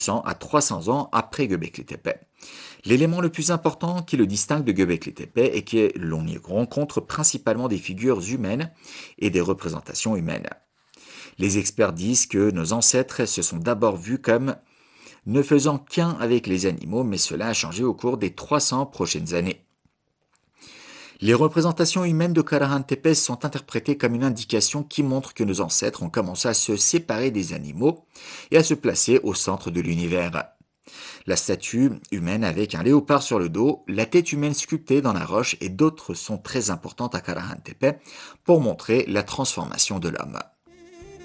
200 à 300 ans après Göbekli Tepe. L'élément le plus important qui le distingue de Göbekli Tepe est que l'on y rencontre principalement des figures humaines et des représentations humaines. Les experts disent que nos ancêtres se sont d'abord vus comme ne faisant qu'un avec les animaux, mais cela a changé au cours des 300 prochaines années. Les représentations humaines de Karahan Tepe sont interprétées comme une indication qui montre que nos ancêtres ont commencé à se séparer des animaux et à se placer au centre de l'univers. La statue humaine avec un léopard sur le dos, la tête humaine sculptée dans la roche et d'autres sont très importantes à Karahan Tepe pour montrer la transformation de l'homme.